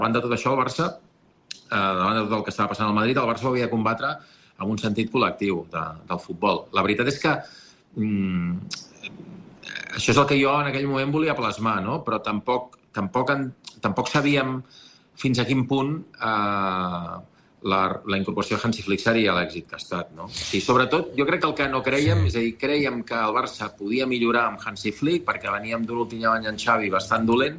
davant de tot això, el Barça, davant de tot el que estava passant al Madrid, el Barça ho havia de combatre amb un sentit col·lectiu del futbol. La veritat és que això és el que jo en aquell moment volia plasmar, no? Però tampoc sabíem fins a quin punt la incorporació de Hansi Flick seria l'èxit que ha estat, no? Sí, sobretot, jo crec que el que no crèiem, és a dir, crèiem que el Barça podia millorar amb Hansi Flick perquè veníem d'un últim any en Xavi bastant dolent.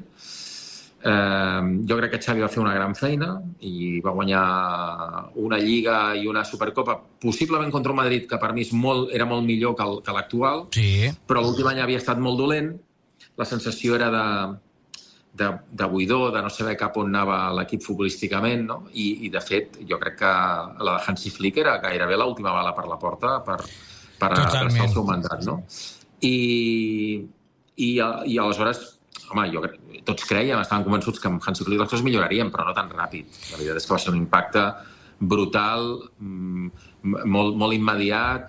Jo crec que Xavi va fer una gran feina i va guanyar una Lliga i una Supercopa, possiblement contra un Madrid que per mi era molt millor que l'actual, però l'últim any havia estat molt dolent. La sensació era de buidor, de no saber cap on anava l'equip futbolísticament, no? I de fet, jo crec que la de Hansi Flick era gairebé l'última bala per la porta per adreçar el seu mandat, no? I aleshores, home, tots creiem, estàvem convençuts que amb Hansi Flick les coses millorarien, però no tan ràpid. La veritat és que va ser un impacte brutal, molt immediat,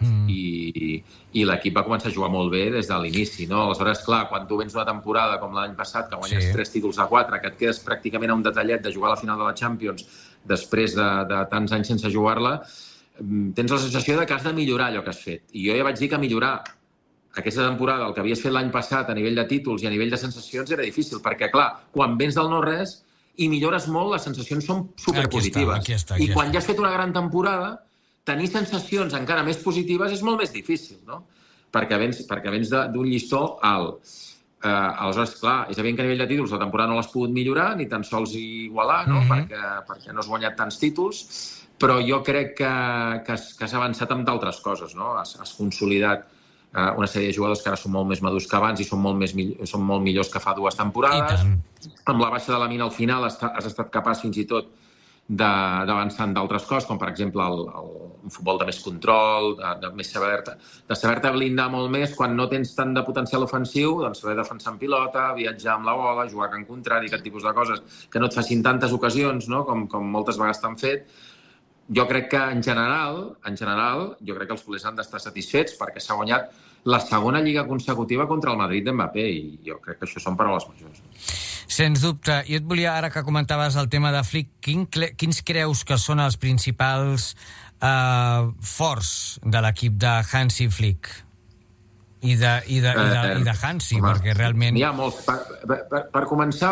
i l'equip va començar a jugar molt bé des de l'inici, no? Aleshores, clar, quan tu vens una temporada com l'any passat, que guanyes 3 títols a 4, que et quedes pràcticament a un detallet de jugar a la final de la Champions després de tants anys sense jugar-la, tens la sensació de que has de millorar allò que has fet. I jo ja vaig dir que millorar aquesta temporada, el que havies fet l'any passat a nivell de títols i a nivell de sensacions era difícil, perquè, clar, quan vens del no-res i millores molt, les sensacions són superpositives. Aquí està. I quan ja has fet una gran temporada, tenir sensacions encara més positives és molt més difícil, no? Perquè vens d'un llistó alt. Aleshores, clar, és evident que a nivell de títols la temporada no l'has pogut millorar, ni tan sols igualar, no? Perquè no has guanyat tants títols, però jo crec que has avançat amb d'altres coses, no? Has consolidat una sèrie de jugadors que ara són molt més madurs que abans i són molt millors que fa 2 temporades. Amb la baixa de la mina al final has estat capaç fins i tot d'avançar en d'altres coses, com per exemple un futbol de més control, de saber-te blindar molt més quan no tens tant de potencial ofensiu, doncs saber defensar en pilota, viatjar amb la bola, jugar a camp contrari, aquest tipus de coses que no et facin tantes ocasions, no? com moltes vegades t'han fet. Jo crec que, en general, jo crec que els culers han d'estar satisfets perquè s'ha guanyat la segona Lliga consecutiva contra el Madrid d'Mbappé i jo crec que això són paraules majors. Sens dubte. Jo et volia, ara que comentaves el tema de Flick, quins creus que són els principals forts de l'equip de Hansi Flick? I de Hansi, perquè realment... N'hi ha molts. Per començar,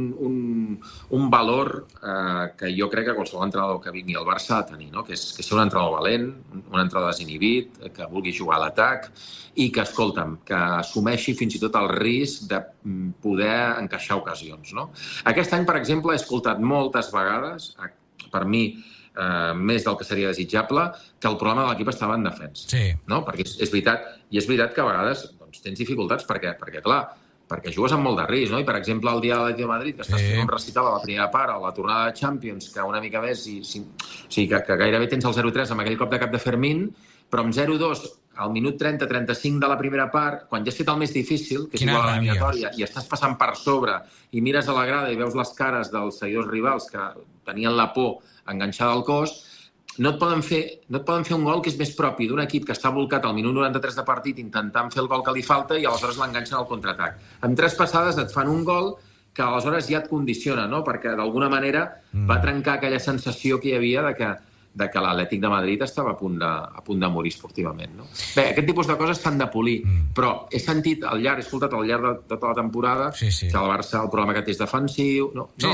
un valor que jo crec que qualsevol entrenador que vingui al Barça ha de tenir, no? Que és ser un entrenador valent, un entrenador desinhibit, que vulgui jugar a l'atac i que, escolta'm, que assumeixi fins i tot el risc de poder encaixar ocasions, no? Aquest any, per exemple, he escoltat moltes vegades, per mi, més del que seria desitjable, que el problema de l'equip estava en defensa. No? Perquè és veritat que a vegades tens dificultats perquè jugues amb molt de risc, no? I per exemple el dia de l'Atlètic de Madrid, que estàs fent un recital a la primera part, a la tornada de Champions, que una mica més, que gairebé tens el 0-3 amb aquell cop de cap de Fermín, però amb 0-2 al minut 30-35 de la primera part, quan ja has fet el més difícil, que és igual a l'eliminatòria, i estàs passant per sobre i mires a la grada i veus les cares dels seguidors rivals que tenien la por enganxada al cos, no et poden fer un gol que és més propi d'un equip que està volcat al minut 93 de partit intentant fer el gol que li falta i aleshores l'enganxen al contraatac. Amb 3 passades et fan un gol que aleshores ja et condiciona, no? Perquè d'alguna manera va trencar aquella sensació que hi havia de que l'Atlètic de Madrid estava a punt de morir esportivament, no? Bé, aquest tipus de coses s'han de polir, però he escoltat al llarg de tota la temporada que el Barça el problema que té és defensiu. No té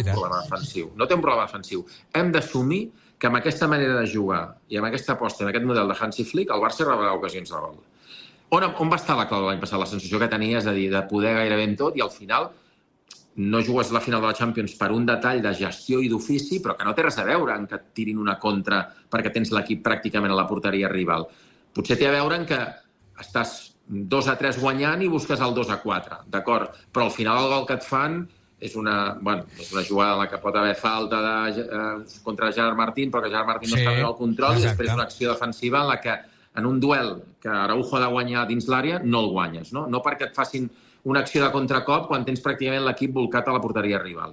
un problema defensiu. Hem d'assumir que amb aquesta manera de jugar i amb aquesta aposta, en aquest model de Hansi Flick, el Barça rebrà ocasions de gol. On va estar la clau de l'any passat? La sensació que tenies de poder gairebé en tot i al final no jugues la final de la Champions per un detall de gestió i d'ofici, però que no té res a veure en que et tirin una contra perquè tens l'equip pràcticament a la porteria rival. Potser té a veure en que estàs 2-3 guanyant i busques el 2-4, d'acord? Però al final el gol que et fan és una jugada en la que pot haver falta contra Gerard Martín, però que Gerard Martín no està bé al control, i després una acció defensiva en la que en un duel que Araujo ha de guanyar dins l'àrea no el guanyes, no? No perquè et facin una acció de contracop quan tens pràcticament l'equip volcat a la porteria rival.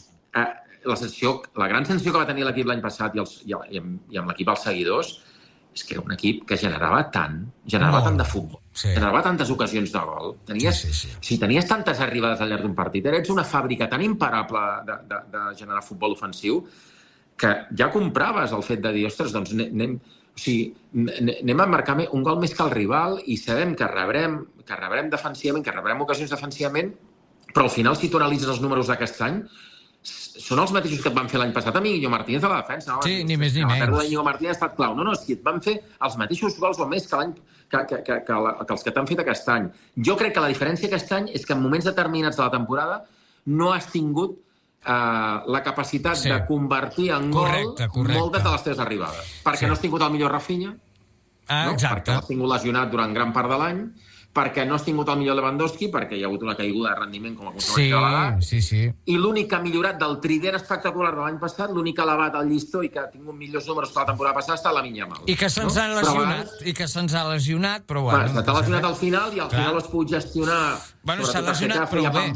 La gran sensació que va tenir l'equip l'any passat i amb l'equip als seguidors és que era un equip que generava tant de futbol, generava tantes ocasions de gol, si tenies tantes arribades al llarg d'un partit, ets una fàbrica tan imparable de generar futbol ofensiu que ja compraves el fet de dir, ostres, doncs anem a marcar un gol més que el rival i sabem que rebrem defensivament, que rebrem ocasions defensivament, però al final, si tu analitzes els números d'aquest any, són els mateixos que et van fer l'any passat amb Íñigo Martínez a la defensa. Sí, ni més ni menys. La pèrdua d'Íñigo Martínez ha estat clau. No, si et van fer els mateixos gols o més que els que t'han fet aquest any. Jo crec que la diferència aquest any és que en moments determinats de la temporada no has tingut la capacitat de convertir en gol moltes de les teves arribades. Perquè no has tingut el millor Rafinha, perquè no has tingut lesionat durant gran part de l'any, perquè no has tingut el millor Lewandowski, perquè hi ha hagut una caiguda de rendiment com a conseqüència de l'edat, i l'únic que ha millorat del trident espectacular de l'any passat, l'únic que ha elevat el llistó i que ha tingut millors números que la temporada passada, està Lamine Yamal. I que se'ns ha lesionat, però bueno... S'ha lesionat al final i al final ho has pogut gestionar... Bueno, s'ha lesionat prou bé.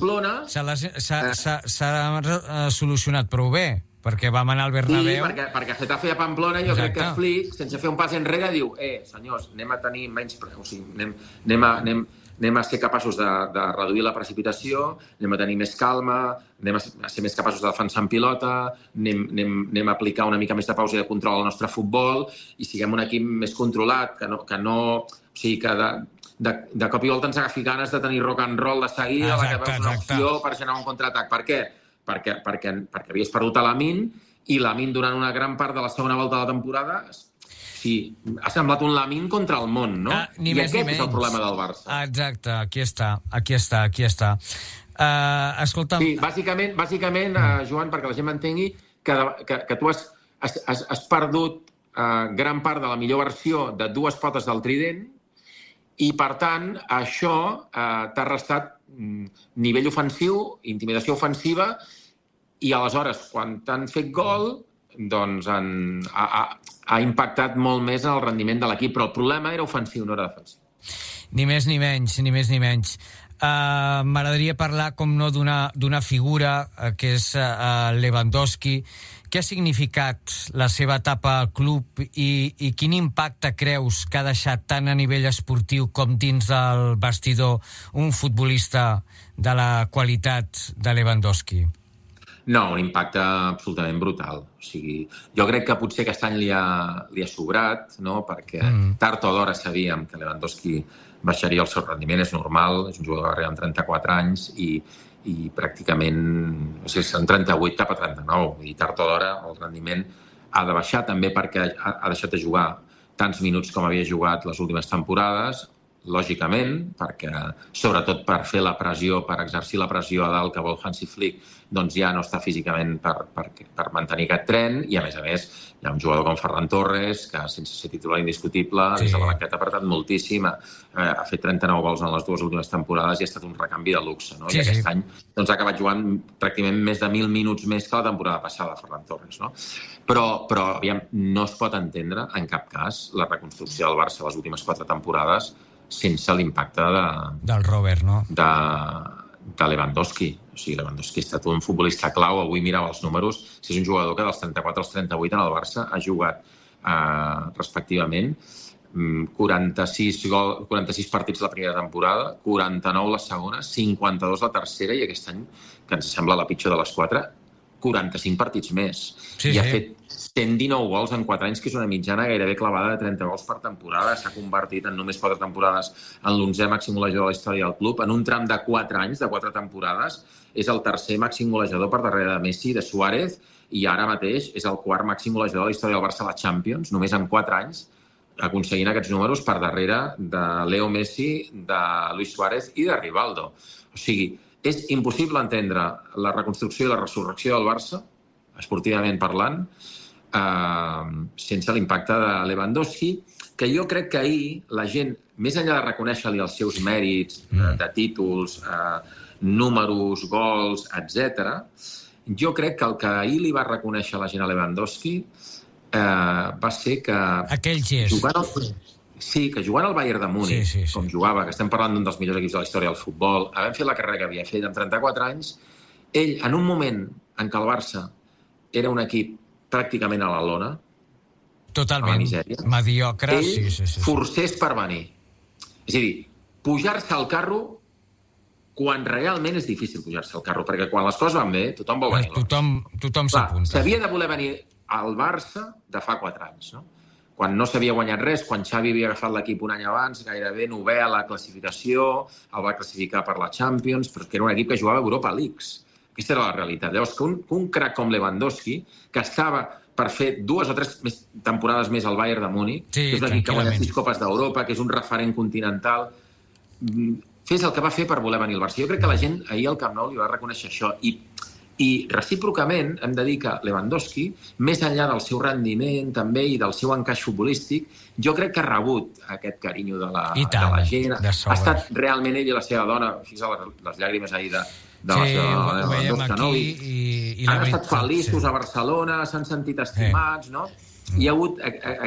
S'ha solucionat prou bé, perquè vam anar al Bernabéu... Sí, perquè Getafe i a Pamplona jo crec que Flick, sense fer un pas enrere, diu senyors, anem a tenir menys... O sigui, anem a ser capaços de reduir la precipitació, anem a tenir més calma, anem a ser més capaços de defensar en pilota, anem a aplicar una mica més de pausa i de control al nostre futbol i siguem un equip més controlat, que o sigui, que de cop i volta ens agafi ganes de tenir rock and roll de seguida, la que veus una opció per generar un contraatac. Per què? Perquè havies perdut a Lamine i Lamine durant una gran part de la segona volta de la temporada ha semblat un Lamine contra el món, no? I aquest és el problema del Barça. Exacte, aquí està. Escolta'm... Sí, bàsicament, Joan, perquè la gent m'entengui, que tu has perdut gran part de la millor versió de dues potes del trident i, per tant, això t'ha restat nivell ofensiu, intimidació ofensiva, i aleshores, quan t'han fet gol, doncs ha impactat molt més en el rendiment de l'equip, però el problema era ofensiu, no era defensiu. Ni més ni menys. M'agradaria parlar, com no, d'una figura que és Lewandowski. Què ha significat la seva etapa al club i quin impacte creus que ha deixat tant a nivell esportiu com dins del vestidor un futbolista de la qualitat de Lewandowski? No, un impacte absolutament brutal. O sigui, jo crec que potser aquest any li ha sobrat, no? Perquè tard o d'hora sabíem que Lewandowski baixaria el seu rendiment, és normal, és un jugador que arriba amb 34 anys i pràcticament, o sigui, són 38 cap a 39, i tard o d'hora el rendiment ha de baixar també perquè ha deixat de jugar tants minuts com havia jugat les últimes temporades, lògicament, perquè sobretot per fer la pressió, per exercir la pressió a dalt que vol Hansi Flick, doncs ja no està físicament per mantenir aquest tren, i a més hi ha un jugador com Ferran Torres, que sense ser titular indiscutible, des de la banqueta ha apretat moltíssim, ha fet 39 gols en les dues últimes temporades i ha estat un recanvi de luxe, no? I aquest any doncs, ha acabat jugant pràcticament més de 1.000 minuts més que la temporada passada, Ferran Torres, no? Però aviam, no es pot entendre en cap cas la reconstrucció del Barça les últimes 4 temporades sense l'impacte del Robert, no? De Lewandowski. O sigui, Lewandowski ha estat un futbolista clau. Avui mirava els números. Si és un jugador que dels 34 als 38 en el Barça ha jugat respectivament 46 partits la primera temporada, 49 la segona, 52 la tercera i aquest any, que ens sembla la pitjor de les 4, 45 partits més. I ha fet 119 gols en 4 anys, que és una mitjana gairebé clavada de 30 gols per temporada. S'ha convertit en només 4 temporades en l'11è màxim golejador de la història del club. En un tram de 4 anys, de 4 temporades, és el tercer màxim golejador per darrere de Messi, de Suárez, i ara mateix és el quart màxim golejador de la història del Barça a la Champions, només en 4 anys, aconseguint aquests números per darrere de Leo Messi, de Luis Suárez i de Rivaldo. O sigui, és impossible entendre la reconstrucció i la resurrecció del Barça, esportivament parlant, sense l'impacte de Lewandowski, que jo crec que ahir la gent, més enllà de reconèixer-li els seus mèrits de títols, números, gols, etc., jo crec que el que ahir li va reconèixer la gent a Lewandowski va ser que... Aquell gest. Que jugant al Bayern de Múnich, com jugava, que estem parlant d'un dels millors equips de la història del futbol, havent fet la carrera que havia fet amb 34 anys, ell, en un moment en què el Barça era un equip pràcticament a la lona, Totalment. misèria, Mediocre, ell sí. forcés per venir. És a dir, pujar-se al carro quan realment és difícil pujar-se al carro, perquè quan les coses van bé, tothom vol venir. Tothom s'apunta. S'havia de voler venir al Barça de fa 4 anys, no? Quan no s'havia guanyat res, quan Xavi havia agafat l'equip un any abans, gairebé novè a la classificació, el va classificar per la Champions, però que era un equip que jugava a Europa Leagues. Aquesta era la realitat. Llavors, que un crac com Lewandowski, que estava per fer 2 o 3 temporades més al Bayern de Múnich, que és l'equip que ha guanyat 6 Copes d'Europa, que és un referent continental, fes el que va fer per voler venir al Barça. Jo crec que la gent ahir al Camp Nou li va reconèixer això. I recíprocament hem de dir que Lewandowski, més enllà del seu rendiment també i del seu encaix futbolístic, jo crec que ha rebut aquest carinyo de la gent. Ha estat realment ell i la seva dona, fixa't les llàgrimes ahir de la seva dona, Lewandowski, han estat feliços a Barcelona, s'han sentit estimats, no? Hi ha hagut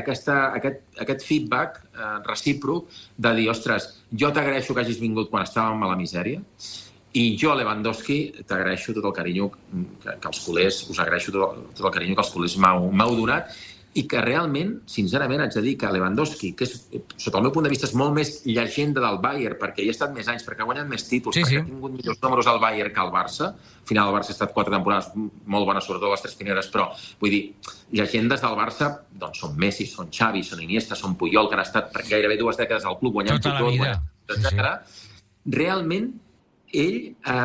aquest feedback recíproc de dir, ostres, jo t'agraeixo que hagis vingut quan estàvem a la misèria, i jo, Lewandowski, t'agraeixo tot el carinyo que els culers, us agraeixo tot el carinyo que els culers m'heu donat, i que realment, sincerament, haig de dir que Lewandowski, que és, sota el meu punt de vista, és molt més llegenda del Bayern, perquè hi ha estat més anys, perquè ha guanyat més títols, perquè ha tingut millors números al Bayern que al Barça. Al final, el Barça ha estat 4 temporades molt bones, sobretot les 3 primeres, però, vull dir, llegendes del Barça, doncs són Messi, són Xavi, són Iniesta, són Puyol, que han estat gairebé 2 dècades al club, guanyant tot, etc. Realment, ell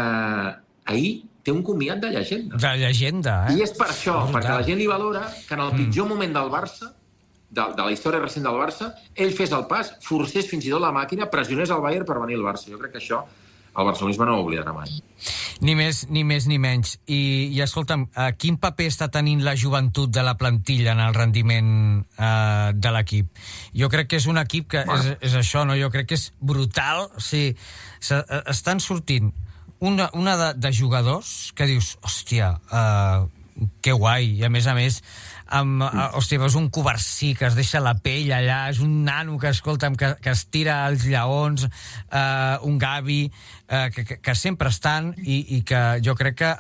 ahir té un comiat de llegenda. De llegenda, I és per això, perquè la gent li valora que en el pitjor moment del Barça, de la història recent del Barça, ell fes el pas, forcés fins i tot la màquina, pressionés el Bayern per venir al Barça. Jo crec que això el barcelonisme no ho oblidarà mai. Ni més ni menys. I escolta'm, quin paper està tenint la joventut de la plantilla en el rendiment de l'equip? Jo crec que és un equip que és això, no? Jo crec que és brutal. O sigui, estan sortint una de jugadors que dius, hòstia, que guai, i a més, hòstia, veus un Covarsí que es deixa la pell allà, és un nano que, escolta'm, que es tira als lleons, un Gavi, que sempre estan, i que jo crec que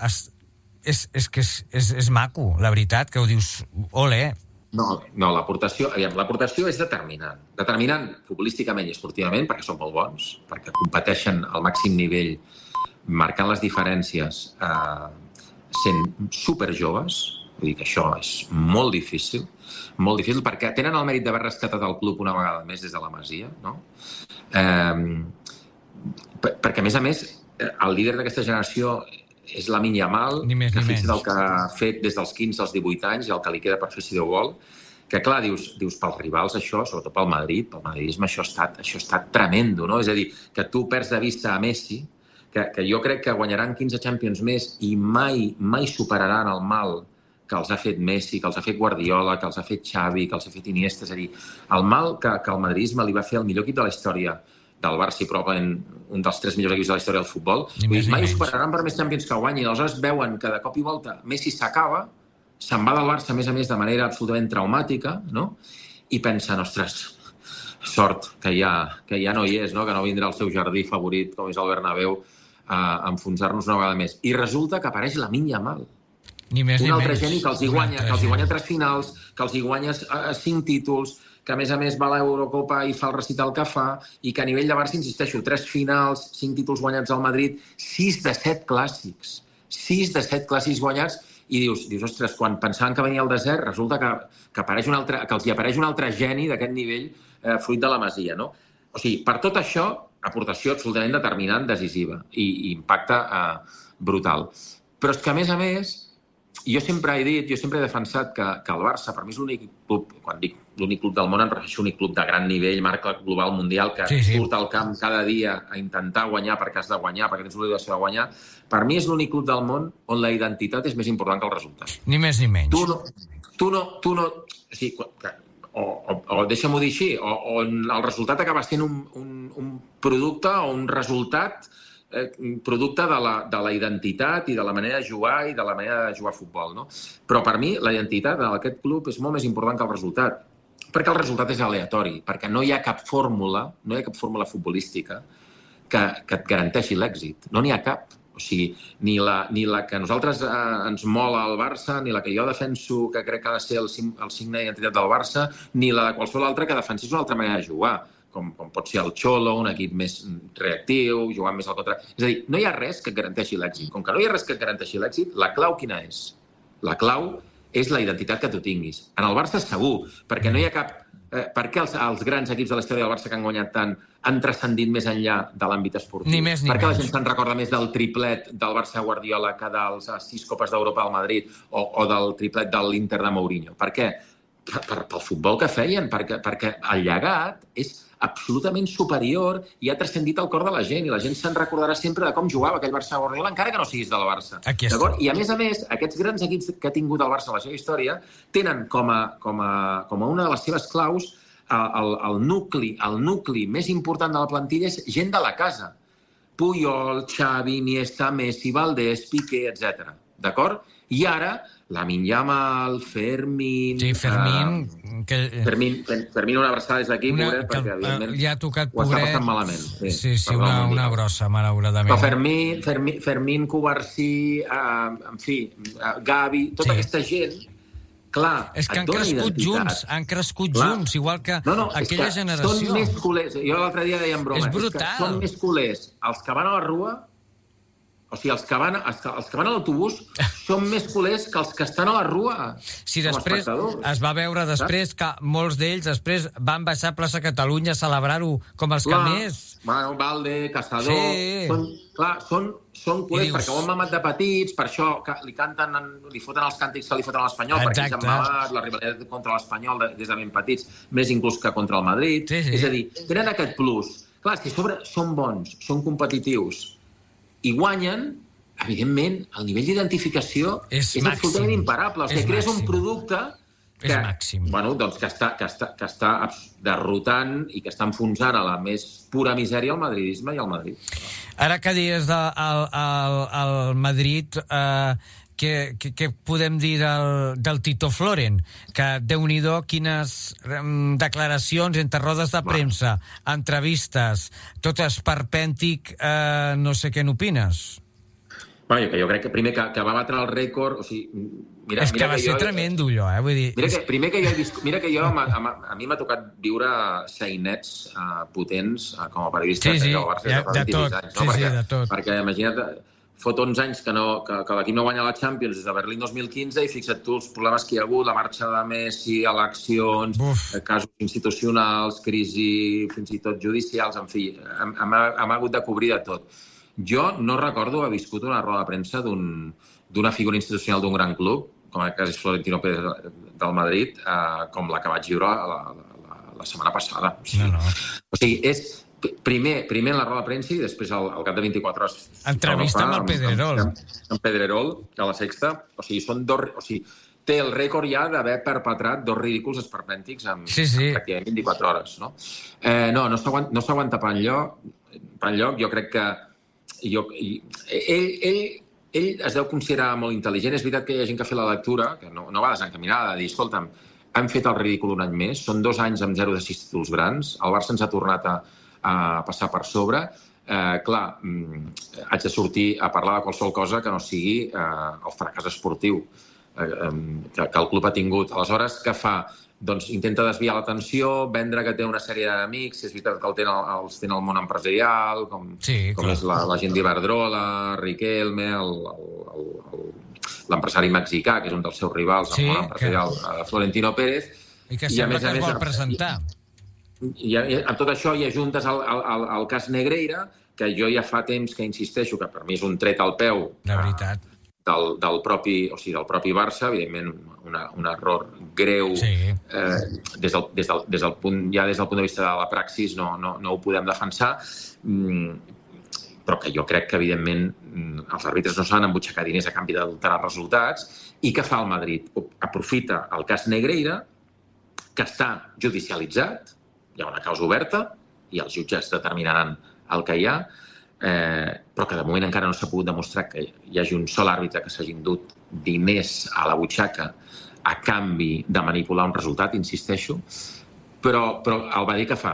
és maco, la veritat, que ho dius, ole. No, l'aportació és determinant futbolísticament i esportivament, perquè són molt bons, perquè competeixen al màxim nivell, marcant les diferències, sent superjoves. Vull dir que això és molt difícil, perquè tenen el mèrit d'haver rescatat el club una vegada més des de la Masia, no? Perquè, a més, el líder d'aquesta generació és Lamine Yamal, que fixa't el que ha fet des dels 15 als 18 anys i el que li queda per fer si Déu vol, que clar, dius pels rivals això, sobretot pel madridisme això ha estat tremendo, no? És a dir, que tu perds de vista a Messi, que jo crec que guanyaran 15 Champions més i mai superaran el mal que els ha fet Messi, que els ha fet Guardiola, que els ha fet Xavi, que els ha fet Iniesta. És a dir, el mal que el madridisme li va fer al millor equip de la història del Barça i probablement un dels 3 millors equips de la història del futbol, mai superaran per més Champions que guanyin. Aleshores veuen que de cop i volta Messi s'acaba, se'n va del Barça, a més, de manera absolutament traumàtica, no? I pensen, ostres, sort que ja no hi és, no? Que no vindrà el seu jardí favorit, com és el Bernabéu, a enfonsar-nos una vegada més. I resulta que apareix Lamine Yamal. Un altre geni que els hi guanya 3 finals, que els hi guanya 5 títols, que a més va a l'Eurocopa i fa el recital que fa, i que a nivell de Barça, insisteixo, 3 finals, 5 títols guanyats al Madrid, 6 de 7 clàssics. 6 de 7 clàssics guanyats, i dius, ostres, quan pensaven que venia el desert, resulta que els hi apareix un altre geni d'aquest nivell fruit de la Masia, no? O sigui, per tot això, aportació absolutament determinant, decisiva, i impacte brutal. Però és que, a més, jo sempre he defensat que el Barça, per mi, és l'únic club, quan dic l'únic club del món, em refereixo a l'únic club de gran nivell, marca global mundial, que surt al camp cada dia a intentar guanyar perquè has de guanyar, perquè tens l'obligació de guanyar. Per mi és l'únic club del món on la identitat és més important que el resultat. Ni més ni menys. Tu no... O deixa'm-ho dir així, on el resultat acaba sent un producte o un resultat producte de la identitat i de la manera de jugar i de la manera de jugar a futbol, no? Però per mi la identitat d'aquest club és molt més important que el resultat, perquè el resultat és aleatori, perquè no hi ha cap fórmula futbolística que et garanteixi l'èxit. No n'hi ha cap. O sigui, ni la que nosaltres ens mola el Barça, ni la que jo defenso, que crec que ha de ser el signe d'identitat del Barça, ni la de qualsevol altra que defensés una altra manera de jugar, com pot ser el Xolo, un equip més reactiu, jugant més al contra... És a dir, no hi ha res que garanteixi l'èxit. Com que no hi ha res que garanteixi l'èxit, la clau quina és? La clau és la identitat que tu tinguis. En el Barça segur, perquè no hi ha cap... Per què els grans equips de la història del Barça que han guanyat tant han transcendit més enllà de l'àmbit esportiu? Ni més ni per què la menys. gent se'n recorda més del triplet del Barça Guardiola que dels 6 Copes d'Europa al Madrid o del triplet de l'Inter de Mourinho? Per què? Pel futbol que feien, perquè el llegat és absolutament superior i ha transcendit el cor de la gent i la gent se'n recordarà sempre de com jugava aquell Barça Guardiola, encara que no siguis del Barça. I a més, aquests grans equips que ha tingut el Barça a la seva història tenen com a una de les seves claus el nucli més important de la plantilla és gent de la casa. Puyol, Xavi, Iniesta, Messi, Valdés, Piqué, etc. D'acord? I ara, Lamine Yamal, Fermín... Sí, Fermín... Fermín una abraçada des d'aquí, pobret, perquè evidentment li ha tocat, ho està passant malament. Sí, una grossa, malauradament. Però Fermín, Cubarsí, en fi, Gavi, tota aquesta gent, clar, és que han crescut junts, igual que aquella generació. Són més culers. Jo l'altre dia deia en broma. És brutal. Són més culers els que van a la rua, o sigui, els que van a l'autobús són més culers que els que estan a la rua. Sí, després es va veure que molts d'ells després van baixar a plaça Catalunya a celebrar-ho com els que més. Bueno, Valde, Caçador... Són culers perquè ho han mamat de petits, per això li foten els càntics que li foten a l'Espanyol, perquè ells han mamat la rivalitat contra l'Espanyol des de ben petits, més inclús que contra el Madrid. És a dir, tenen aquest plus. Clar, és que a sobre són bons, són competitius, i guanyen, evidentment, el nivell d'identificació és absolutament imparable. O sigui, crees un producte que està derrotant i que està enfonsant a la més pura misèria el madridisme i el Madrid. Ara que dius del Madrid, què podem dir del Tito Floren? Que, Déu-n'hi-do, quines declaracions entre rodes de premsa, entrevistes, tot esperpèntic, no sé què n'opines. Jo crec que primer que va batre el rècord... És que va ser tremendo, allò, vull dir... Mira que jo, a mi m'ha tocat viure sainets potents com a periodista de tot. Perquè imagina't, fot 11 anys que l'equip no guanya la Champions des de Berlín 2015 i fixa't tu els problemes que hi ha hagut, la marxa de Messi, eleccions, casos institucionals, crisi, fins i tot judicials, en fi, hem hagut de cobrir de tot. Jo no recordo haver viscut una roda de premsa d'una figura institucional d'un gran club, com el cas és Florentino Pérez del Madrid, com la que vaig viure la setmana passada. O sigui, és primer en la roda de premsa i després al cap de 24 hores... Entrevista amb el Pedrerol. Amb Pedrerol, a la Sexta. O sigui, té el rècord ja d'haver perpetrat 2 ridículs esperpèntics en pràcticament 24 hores. No s'aguanta per enlloc. Jo crec que ell es deu considerar molt intel·ligent. És veritat que hi ha gent que ha fet la lectura, que no va desencaminada, de dir, escolta'm, hem fet el ridícul un any més, són 2 anys amb 0 de 6 títols grans, el Barça ens ha tornat a passar per sobre. Clar, haig de sortir a parlar de qualsevol cosa que no sigui el fracàs esportiu que el club ha tingut. Aleshores, què fa? Doncs intenta desviar l'atenció, vendre que té una sèrie d'amics, és veritat que els té en el món empresarial, com és la gent d'Iberdrola, Riquelme, l'empresari mexicà, que és un dels seus rivals, el món empresarial, Florentino Pérez. I que sembla que es vol presentar. I amb tot això hi ajuntes el cas Negreira, que jo ja fa temps que insisteixo que per mi és un tret al peu del propi Barça, evidentment un error greu des del punt de vista de la praxis no ho podem defensar, però que jo crec que evidentment els àrbitres no s'han embutxacat diners a canvi d'alterar resultats. I què fa el Madrid? Aprofita el cas Negreira, que està judicialitzat, hi ha una causa oberta i els jutges determinaran el que hi ha, però que de moment encara no s'ha pogut demostrar que hi hagi un sol àrbitre que s'hagi endut diners a la butxaca a canvi de manipular un resultat, insisteixo. Però el Madrid què fa?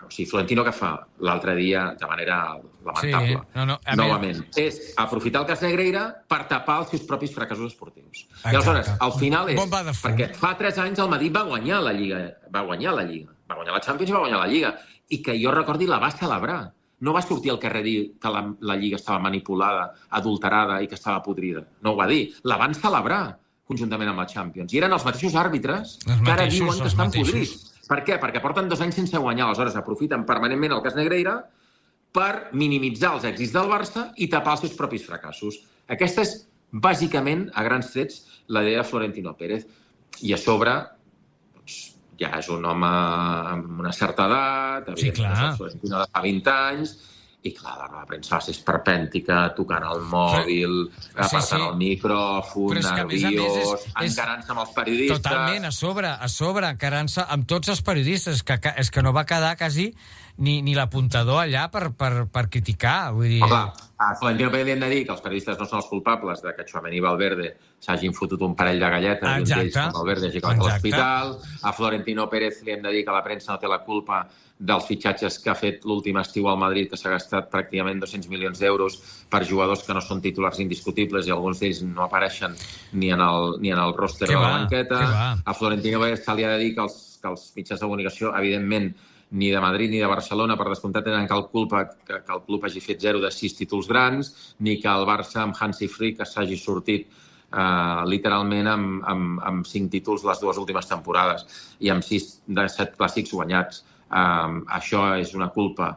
O sigui, Florentino què fa l'altre dia de manera lamentable? Sí, novament. És aprofitar el cas Negreira per tapar els seus propis fracassos esportius. I aleshores, al final és... Perquè fa 3 anys el Madrid va guanyar la Lliga. Va guanyar la Champions i va guanyar la Lliga. I que jo recordi la va celebrar. No va sortir al carrer a dir que la Lliga estava manipulada, adulterada i que estava podrida. No ho va dir. La van celebrar conjuntament amb la Champions. I eren els mateixos àrbitres que ara diuen que estan podrits. Per què? Perquè porten 2 anys sense guanyar. Aleshores, aprofiten permanentment el cas Negreira per minimitzar els èxits del Barça i tapar els seus propis fracassos. Aquesta és, bàsicament, a grans trets, la idea de Florentino Pérez. I a sobre, doncs, ja és un home amb una certa edat, evidentment, Florentino de fa 20 anys, i clar, la premsa va ser esperpèntica, tocant el mòbil, apartant el micròfon, nerviós, encarant-se amb els periodistes... Totalment, a sobre, encarant-se amb tots els periodistes, és que no va quedar quasi ni l'apuntador allà per criticar, vull dir... Clar, a Florentino Pérez li hem de dir que els periodistes no són els culpables de que Tchouaméni i Valverde s'hagin fotut un parell de galletes i un d'ells, com Valverde, hagi acabat a l'hospital. A Florentino Pérez li hem de dir que la premsa no té la culpa dels fitxatges que ha fet l'últim estiu al Madrid, que s'ha gastat pràcticament 200 milions d'euros per jugadors que no són titulars indiscutibles i alguns d'ells no apareixen ni en el ròster de la banqueta. A Florentino Pérez se li ha de dir que els mitjans de comunicació, evidentment, ni de Madrid ni de Barcelona, per descomptat, tenen cap culpa que el club hagi fet 0 de 6 títols grans, ni que el Barça amb Hansi Flick s'hagi sortit literalment amb 5 títols les 2 últimes temporades i amb 6 de 7 clàssics guanyats. Això és una culpa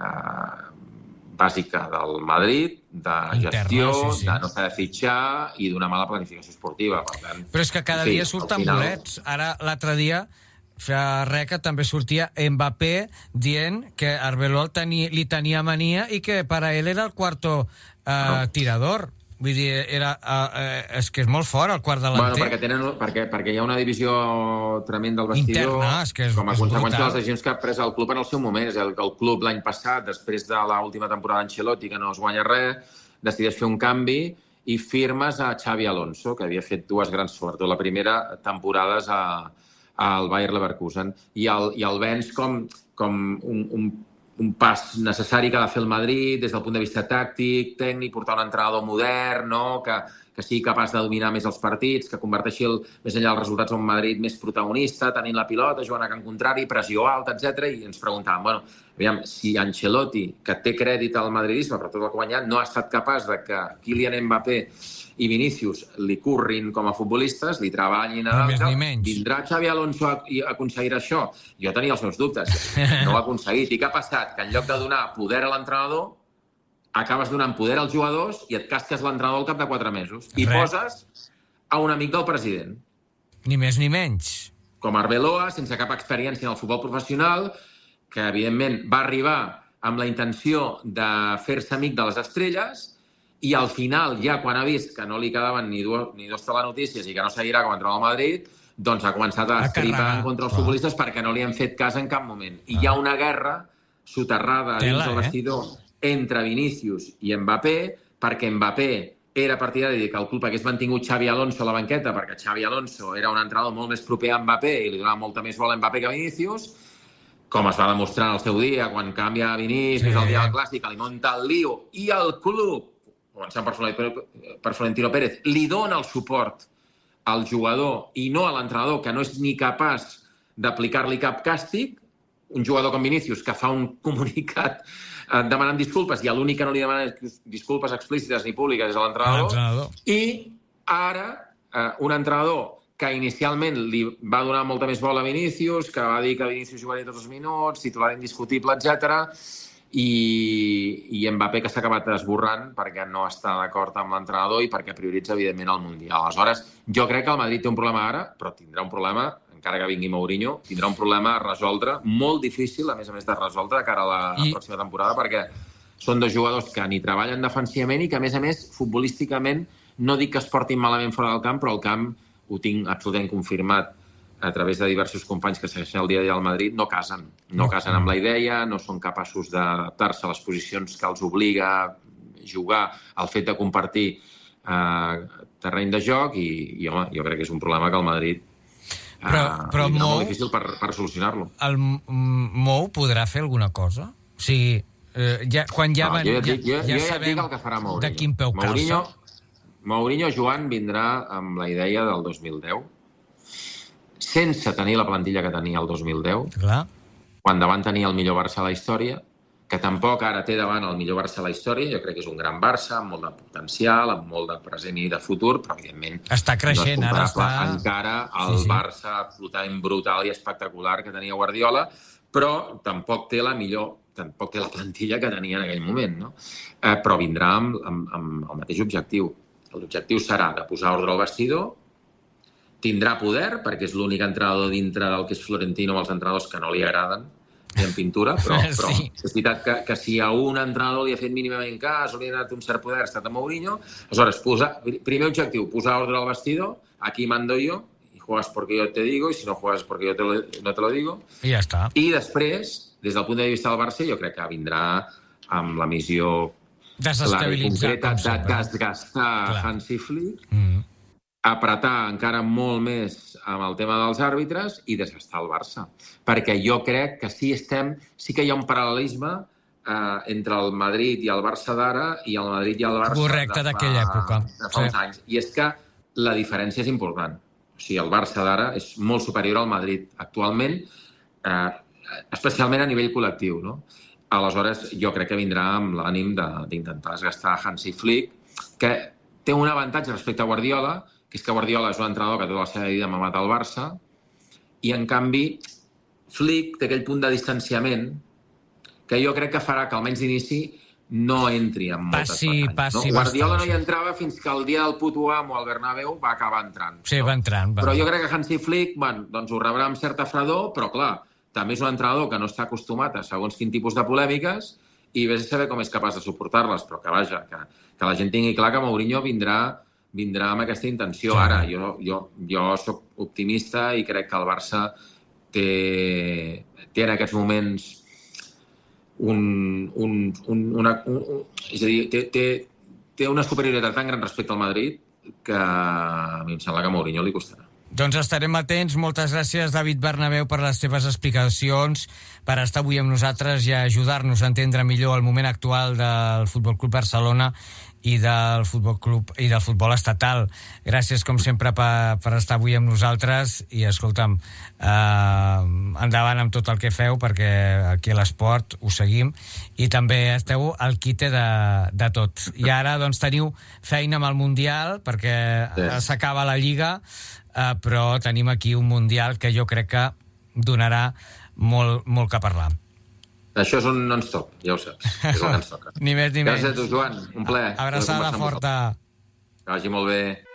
bàsica del Madrid, de gestió, de no saber fitxar i d'una mala planificació esportiva. Per tant, però és que cada dia surten bolets. Ara, l'altre dia, fa res que també sortia Mbappé dient que Arbeloa li tenia mania i que per a ell era el quarto tirador. Vull dir, és que és molt fort el quart delanter. Perquè hi ha una divisió tremenda al vestidor com a conseqüència de les decisions que ha pres el club en el seu moment. El club l'any passat, després de l'última temporada d'Ancelotti, que no es guanya res, decideix fer un canvi i firmes a Xavi Alonso, que havia fet 2 grans, sobretot la primera, temporades al Bayer Leverkusen, i el vens com un pas necessari que ha de fer el Madrid des del punt de vista tàctic, tècnic, portar un entrenador modern, no? Que sigui capaç de dominar més els partits, que converteixi més enllà dels resultats un Madrid més protagonista, tenint la pilota, jugant a camp contrari, pressió alta, etc. I ens preguntàvem, aviam, si Ancelotti, que té crèdit al madridisme per tot el que ha guanyat, no ha estat capaç de que Kylian Mbappé i Vinícius li currin com a futbolistes, li treballin a l'altre, vindrà Xavi Alonso a aconseguir això? Jo tenia els meus dubtes. No ho ha aconseguit. I què ha passat? Que en lloc de donar poder a l'entrenador, acabes donant poder als jugadors i et casques l'entrenador al cap de 4 mesos. I poses a un amic del president. Ni més ni menys. Com Arbeloa, sense cap experiència en el futbol professional, que evidentment va arribar amb la intenció de fer-se amic de les estrelles, i al final, ja quan ha vist que no li quedaven ni 2 telenotícies i que no seguirà com a entrenador al Madrid, doncs ha començat a estripar en contra els futbolistes perquè no li han fet cas en cap moment. I hi ha una guerra soterrada dins del vestidor entre Vinícius i Mbappé, perquè Mbappé era partidari de que el club hagués mantingut Xavi Alonso a la banqueta, perquè Xavi Alonso era un entrenador molt més proper a Mbappé i li donava molta més bola a Mbappé que a Vinícius, com es va demostrar en el seu dia, quan canvia a Vinícius el dia del Clàssic, li munta el lío, i el club, començant per Florentino Pérez, li dona el suport al jugador i no a l'entrenador, que no és ni capaç d'aplicar-li cap càstig, un jugador com Vinícius, que fa un comunicat demanant disculpes, i l'únic que no li demana disculpes explícites ni públiques és l'entrenador, i ara un entrenador que inicialment li va donar molta més bola a Vinícius, que va dir que Vinícius jugaria tots els minuts, titular indiscutible, etc. I Mbappé, que s'ha acabat esborrant perquè no està d'acord amb l'entrenador i perquè prioritza, evidentment, el Mundial. Aleshores, jo crec que el Madrid té un problema ara, però tindrà un problema, encara que vingui Mourinho, tindrà un problema a resoldre, molt difícil, a més de resoldre de cara a la pròxima temporada, perquè són 2 jugadors que ni treballen defensivament i que, a més, futbolísticament, no dic que es portin malament fora del camp, però el camp ho tinc absolutament confirmat a través de diversos companys que segueixen el dia a dia al Madrid, no casen. No casen amb la idea, no són capaços d'adaptar-se a les posicions que els obliga a jugar, al fet de compartir terreny de joc, i home, jo crec que és un problema que el Madrid Però és molt difícil per solucionar-lo. El Mou podrà fer alguna cosa? O sigui, quan ja sabem el que farà Mourinho. De quin peu calça. Mourinho, Joan, vindrà amb la idea del 2010, sense tenir la plantilla que tenia el 2010, clar, quan davant tenia el millor Barça a la història, que tampoc ara té davant el millor Barça a la història. Jo crec que és un gran Barça, amb molt de potencial, amb molt de present i de futur, però evidentment està creixent, no és comparable encara al Barça absolutament brutal i espectacular que tenia Guardiola, però tampoc té la plantilla que tenia en aquell moment, no? Però vindrà amb el mateix objectiu. L'objectiu serà de posar ordre al vestidor, tindrà poder, perquè és l'únic entrenador dintre del que és Florentino amb els entrenadors que no li agraden, ni en pintura, però sí. És veritat que si a un entrenador li ha fet mínimament cas o li ha donat un cert poder, ha estat a Mourinho. Aleshores, primer objectiu, posar ordre al vestidor, aquí mando yo, y juegas porque yo te digo, y si no juegas porque yo no te lo digo. I ja està. I després, des del punt de vista del Barça, jo crec que vindrà amb la missió clara i concreta de desgastar Hansi Flick, apretar encara molt més amb el tema dels àrbitres i desgastar el Barça. Perquè jo crec que sí que hi ha un paral·lelisme entre el Madrid i el Barça d'ara i el Madrid i el Barça correcte d'aquella època. De fa uns anys. I és que la diferència és important. O sigui, el Barça d'ara és molt superior al Madrid actualment, especialment a nivell col·lectiu, no? Aleshores, jo crec que vindrà amb l'ànim d'intentar desgastar Hansi Flick, que té un avantatge respecte a Guardiola, que és que Guardiola és un entrenador que tota la seva vida m'ha matat el Barça, i en canvi Flick té aquell punt de distanciament que jo crec que farà que almenys d'inici no entri en moltes batalles. Guardiola no hi entrava fins que el dia del puto amo al Bernabéu va acabar entrant. Sí, va entrant. Però jo crec que Hansi Flick doncs ho rebrà amb certa fredor, però clar, també és un entrenador que no està acostumat a segons quin tipus de polèmiques i vés a saber com és capaç de suportar-les, però que vaja, que la gent tingui clar que Mourinho vindrà amb aquesta intenció. Ara, jo soc optimista i crec que el Barça té en aquests moments és a dir, té una superioritat tan gran respecte al Madrid que a mi em sembla que a Mourinho li costarà. Doncs estarem atents. Moltes gràcies, David Bernabéu, per les teves explicacions, per estar avui amb nosaltres i ajudar-nos a entendre millor el moment actual del Futbol Club Barcelona i del futbol estatal. Gràcies, com sempre, per estar avui amb nosaltres i, escolta'm, endavant amb tot el que feu, perquè aquí a l'esport ho seguim i també esteu al quite de tot. I ara, doncs, teniu feina amb el Mundial, perquè s'acaba la Lliga, però tenim aquí un Mundial que jo crec que donarà molt que parlar. Això és un non-stop, ja ho saps. És el que ens toca. Ni més ni menys. Gràcies a tu, Joan. Un plaer. Abraçada forta. Que vagi molt bé.